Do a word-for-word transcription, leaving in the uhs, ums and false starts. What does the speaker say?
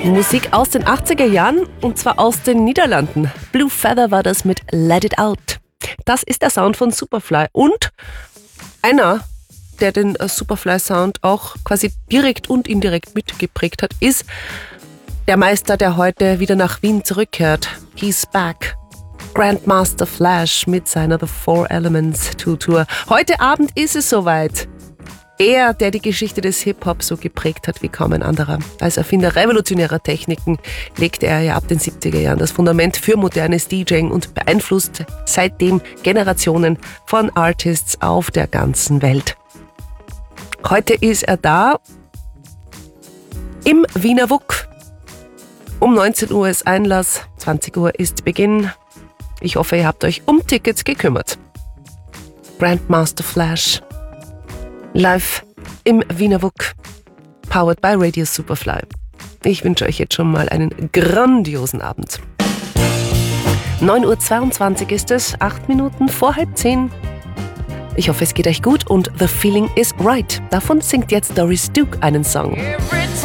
Musik aus den achtziger Jahren und zwar aus den Niederlanden. Blue Feather war das mit Let It Out. Das ist der Sound von Superfly und einer, der den Superfly-Sound auch quasi direkt und indirekt mitgeprägt hat, ist der Meister, der heute wieder nach Wien zurückkehrt. He's back. Grandmaster Flash mit seiner The Four Elements zwei Tour. Heute Abend ist es soweit. Er, der die Geschichte des Hip-Hop so geprägt hat wie kaum ein anderer. Als Erfinder revolutionärer Techniken legte er ja ab den siebziger Jahren das Fundament für modernes DJing und beeinflusst seitdem Generationen von Artists auf der ganzen Welt. Heute ist er da im Wiener W U K. Um neunzehn Uhr ist Einlass, zwanzig Uhr ist Beginn. Ich hoffe, ihr habt euch um Tickets gekümmert. Grandmaster Flash. Live im Wiener W U K. Powered by Radio Superfly. Ich wünsche euch jetzt schon mal einen grandiosen Abend. neun Uhr zweiundzwanzig ist es, acht Minuten vor halb zehn. Ich hoffe, es geht euch gut und The Feeling is Right. Davon singt jetzt Doris Duke einen Song.